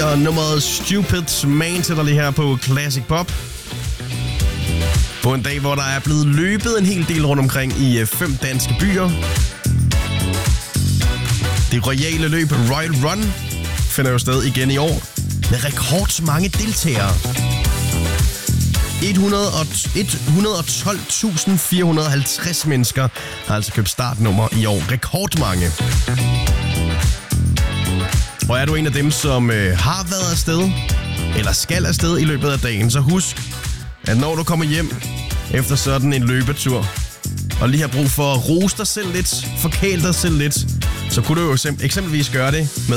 og nummeret Stupid Man til dig lige her på Classic Pop. På en dag, hvor der er blevet løbet en hel del rundt omkring i 5 danske byer. Det royale løb Royal Run finder jo sted igen i år med rekordmange deltagere. 112.450 mennesker har altså købt startnummer i år. Rekordmange. Og er du en af dem, som har været afsted, eller skal afsted i løbet af dagen, så husk, at når du kommer hjem efter sådan en løbetur, og lige har brug for at rose dig selv lidt, forkæle dig selv lidt, så kunne du jo eksempelvis gøre det med